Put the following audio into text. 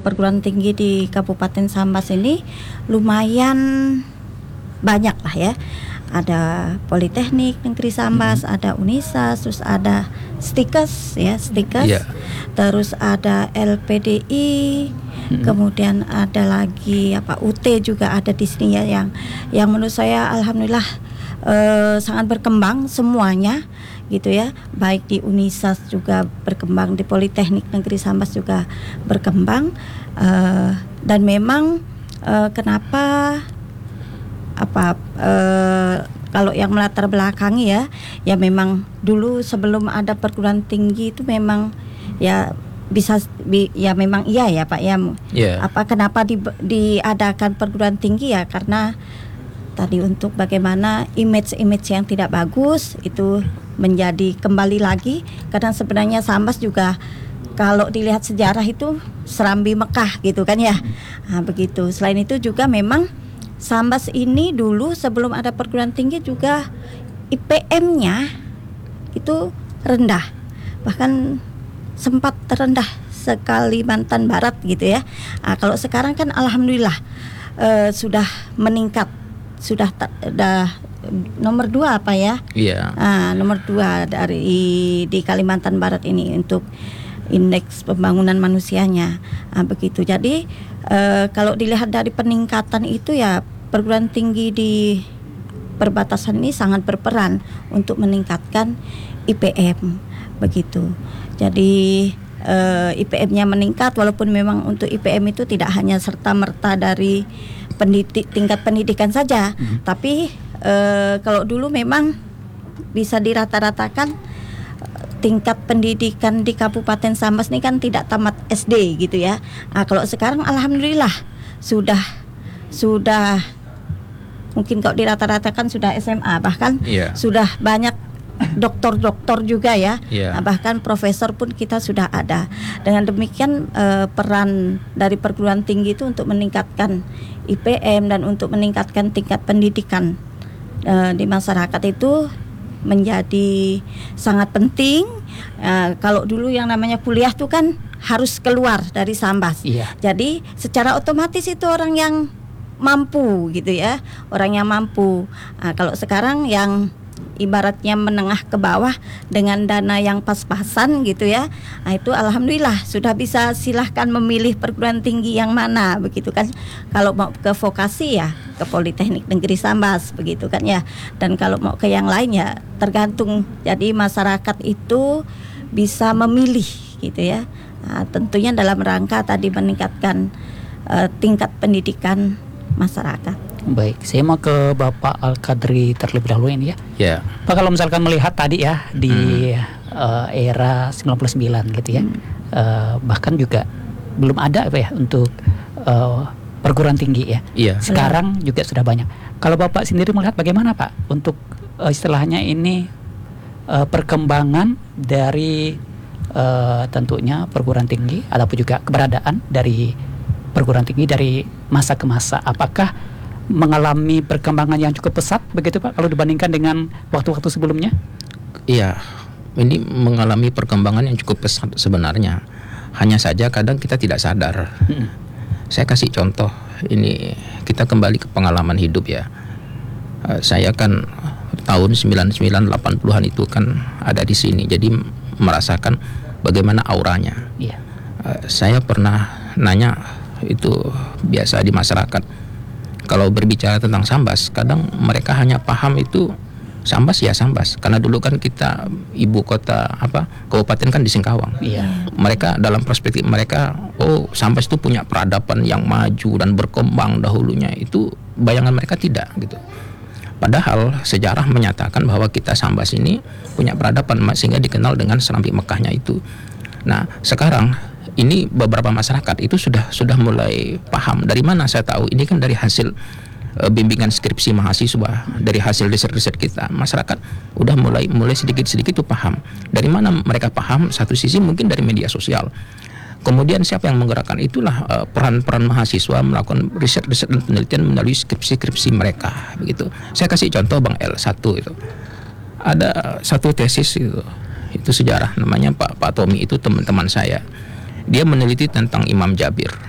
perguruan tinggi di Kabupaten Sambas ini lumayan banyak lah ya. Ada Politeknik Negeri Sambas, ada Unisas, terus ada Stikes ya, terus ada LPDI, kemudian ada lagi UT juga ada di sini ya, yang menurut saya alhamdulillah sangat berkembang semuanya gitu ya. Baik di Unisas juga berkembang, di Politeknik Negeri Sambas juga berkembang, dan memang kenapa kalau yang melatar belakangi ya memang dulu sebelum ada perguruan tinggi itu memang ya memang iya ya Pak ya. Kenapa diadakan perguruan tinggi ya, karena tadi untuk bagaimana image yang tidak bagus itu menjadi kembali lagi, karena sebenarnya Sambas juga kalau dilihat sejarah itu Serambi Mekah gitu kan ya. Begitu. Selain itu juga memang Sambas ini dulu sebelum ada perguruan tinggi juga IPM-nya itu rendah, bahkan sempat terendah se-Kalimantan Barat gitu ya. Kalau sekarang kan alhamdulillah sudah meningkat, sudah nomor 2 nomor 2 di Kalimantan Barat ini untuk indeks pembangunan manusianya. Begitu. Jadi kalau dilihat dari peningkatan itu ya, perguruan tinggi di perbatasan ini sangat berperan untuk meningkatkan IPM begitu. Jadi IPM-nya meningkat, walaupun memang untuk IPM itu tidak hanya serta-merta dari tingkat pendidikan saja, tapi kalau dulu memang bisa dirata-ratakan tingkat pendidikan di Kabupaten Sambas ini kan tidak tamat SD gitu ya. Kalau sekarang alhamdulillah sudah mungkin kalau dirata-ratakan sudah SMA, bahkan sudah banyak doktor juga ya. Bahkan profesor pun kita sudah ada. Dengan demikian peran dari perguruan tinggi itu untuk meningkatkan IPM dan untuk meningkatkan tingkat pendidikan di masyarakat itu menjadi sangat penting. Kalau dulu yang namanya kuliah tuh kan harus keluar dari Sambas. Jadi secara otomatis itu orang yang mampu gitu ya, orang yang mampu. Kalau sekarang yang ibaratnya menengah ke bawah dengan dana yang pas-pasan gitu ya, itu alhamdulillah sudah bisa silahkan memilih perguruan tinggi yang mana begitu kan. Kalau mau ke vokasi ya ke Politeknik Negeri Sambas begitu kan ya, dan kalau mau ke yang lain ya tergantung. Jadi masyarakat itu bisa memilih gitu ya. Tentunya dalam rangka tadi meningkatkan tingkat pendidikan masyarakat. Baik, saya mau ke Bapak Al-Qadri terlebih dahulu ini ya. Pak, kalau misalkan melihat tadi ya di era 99 gitu ya, bahkan juga belum ada untuk perguruan tinggi ya. Sekarang juga sudah banyak. Kalau Bapak sendiri melihat bagaimana Pak untuk istilahnya ini perkembangan dari tentunya perguruan tinggi ataupun juga keberadaan dari perguruan tinggi dari masa ke masa, apakah mengalami perkembangan yang cukup pesat begitu Pak kalau dibandingkan dengan waktu-waktu sebelumnya? Iya, ini mengalami perkembangan yang cukup pesat sebenarnya. Hanya saja kadang kita tidak sadar. Saya kasih contoh, ini kita kembali ke pengalaman hidup ya. Saya kan tahun 99 80-an itu kan ada di sini, jadi merasakan bagaimana auranya. Saya pernah nanya itu biasa di masyarakat. Kalau berbicara tentang Sambas, kadang mereka hanya paham itu Sambas ya Sambas, karena dulu kan kita ibu kota kabupaten kan di Singkawang. Mereka dalam perspektif mereka, Sambas itu punya peradaban yang maju dan berkembang dahulunya, itu bayangan mereka tidak gitu. Padahal sejarah menyatakan bahwa kita Sambas ini punya peradaban sehingga dikenal dengan Serambi Mekahnya itu. Nah sekarang ini beberapa masyarakat itu sudah mulai paham. Dari mana saya tahu? Ini kan dari hasil bimbingan skripsi mahasiswa, dari hasil riset-riset kita. Masyarakat udah mulai sedikit-sedikit itu paham. Dari mana mereka paham? Satu sisi mungkin dari media sosial. Kemudian siapa yang menggerakkan? Itulah peran-peran mahasiswa melakukan riset-riset dan penelitian melalui skripsi mereka begitu. Saya kasih contoh Bang L, satu itu. Ada satu tesis itu sejarah, namanya Pak Tommy, itu teman-teman saya. Dia meneliti tentang Imam Jabir.